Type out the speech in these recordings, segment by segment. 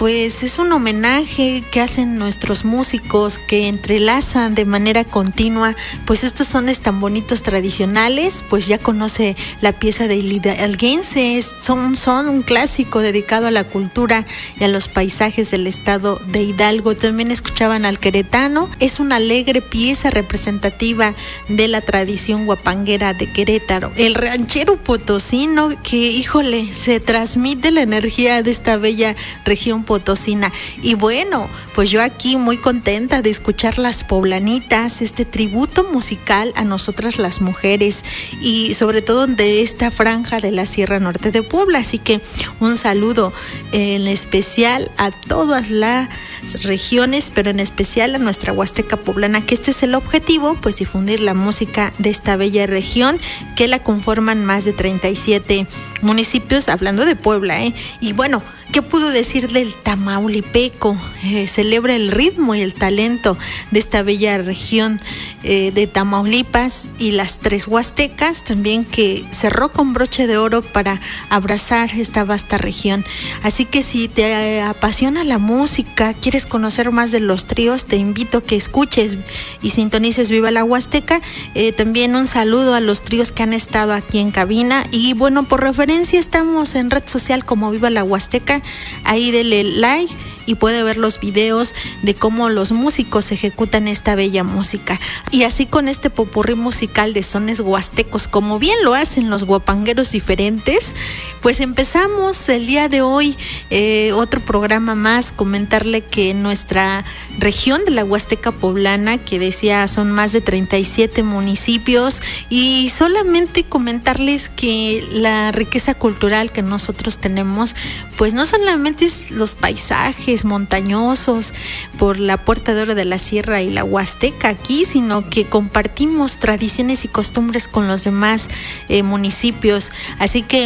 pues es un homenaje que hacen nuestros músicos, que entrelazan de manera continua pues estos sones tan bonitos tradicionales. Pues ya conoce la pieza de hidalguense, son un clásico dedicado a la cultura y a los paisajes del estado de Hidalgo. También escuchaban al queretano, es una alegre pieza representativa de la tradición guapanguera de Querétaro. El ranchero potosino, que híjole, se transmite la energía de esta bella región potosina. Y bueno, pues yo aquí muy contenta de escuchar Las Poblanitas, este tributo musical a nosotras las mujeres y sobre todo de esta franja de la Sierra Norte de Puebla. Así que un saludo en especial a todas las regiones, pero en especial a nuestra Huasteca poblana, que este es el objetivo, pues difundir la música de esta bella región que la conforman más de 37 municipios, hablando de Puebla, Y bueno, ¿qué puedo decir del tamaulipeco? Celebra el ritmo y el talento de esta bella región de Tamaulipas y las tres huastecas también, que cerró con broche de oro para abrazar esta vasta región. Así que si te apasiona la música, quieres conocer más de los tríos, te invito a que escuches y sintonices Viva la Huasteca. También un saludo a los tríos que han estado aquí en cabina. Y bueno, por referencia estamos en red social como Viva la Huasteca. Ahí dele like y puede ver los videos de cómo los músicos ejecutan esta bella música. Y así con este popurrí musical de sones huastecos, como bien lo hacen los guapangueros diferentes, pues empezamos el día de hoy otro programa más. Comentarle que en nuestra región de la Huasteca poblana, que decía son más de 37 municipios, y solamente comentarles que la riqueza cultural que nosotros tenemos, pues no solamente es los paisajes montañosos por la Puerta de Oro de la Sierra y la Huasteca aquí, sino que compartimos tradiciones y costumbres con los demás municipios. Así que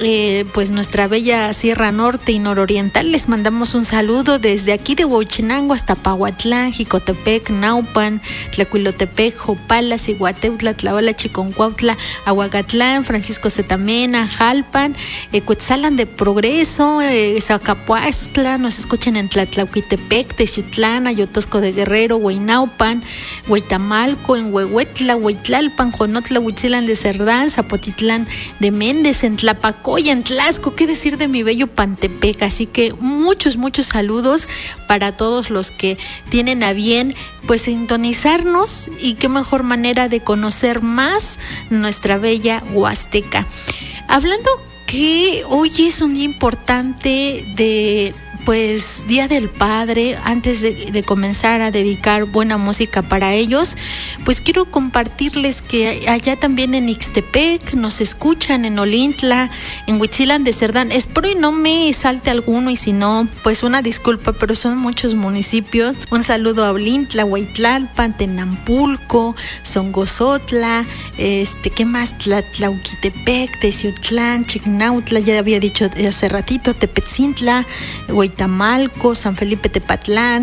pues nuestra bella Sierra Norte y Nororiental, les mandamos un saludo desde aquí de Huachinango hasta Pahuatlán, Jicotepec, Naupan, Tlacuilotepec, Jopala, Ciguateutla, Tlaola, Chiconcuautla, Ahuacatlán, Francisco Zetamena, Jalpan, Cuetzalan de Progreso, Zacapuastla, nos escuchan en Tlatlauquitepec, Texiutlán, Ayotosco de Guerrero, Huaynaupan, Huaytamalco, en Huehuetla, Huaytlalpan, Jonotla, Huitzilan de Cerdán, Zapotitlán de Méndez, en Tlapaco y en Tlaxco, qué decir de mi bello Pantepec. Así que muchos saludos para todos los que tienen a bien pues sintonizarnos, y qué mejor manera de conocer más nuestra bella Huasteca. Hablando que hoy es un día importante de pues Día del Padre, antes de comenzar a dedicar buena música para ellos, pues quiero compartirles que allá también en Ixtepec nos escuchan, en Olintla, en Huitzilan de Cerdán. Espero y no me salte alguno, y si no, pues una disculpa, pero son muchos municipios. Un saludo a Olintla, Huaytlalpan, Tenampulco, Songozotla, ¿qué más? Tlatlauquitepec, Texiutlán, Chignautla, ya había dicho hace ratito, Tepetzintla, Huaytamalco, San Felipe Tepatlán,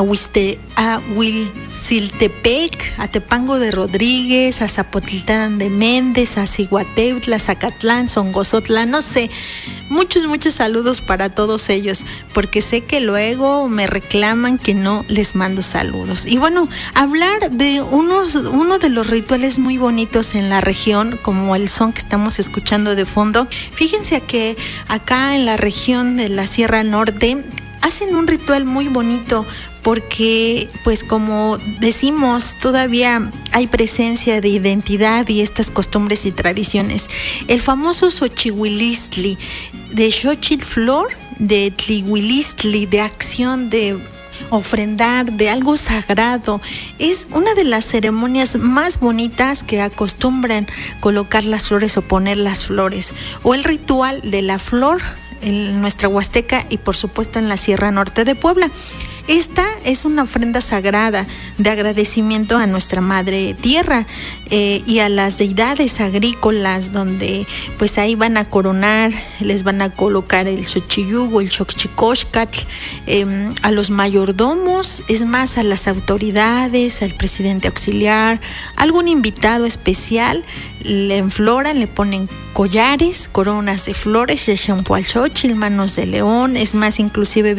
Ahuilciltepec, a Tepango de Rodríguez, a Zapotitlán de Méndez, a Ciguateutla, Zacatlán, Songozotla, no sé, muchos saludos para todos ellos, porque sé que luego me reclaman que no les mando saludos. Y bueno, hablar de uno de los rituales muy bonitos en la región, como el son que estamos escuchando de fondo. Fíjense que acá en la región de la Sierra Norte hacen un ritual muy bonito, porque pues como decimos, todavía hay presencia de identidad y estas costumbres y tradiciones. El famoso Xochihuilistli, de Xochitl flor, de Tlihuilistli, de acción, de ofrendar, de algo sagrado. Es una de las ceremonias más bonitas que acostumbran colocar las flores o poner las flores, o el ritual de la flor en nuestra Huasteca y por supuesto en la Sierra Norte de Puebla. Esta es una ofrenda sagrada de agradecimiento a nuestra Madre Tierra y a las deidades agrícolas, donde pues ahí van a coronar, les van a colocar el Xochiyugo, el Xochicoxcatl, a los mayordomos, es más, a las autoridades, al presidente auxiliar, algún invitado especial, le enfloran, le ponen collares, coronas de flores, Xochitl, manos de león, es más, inclusive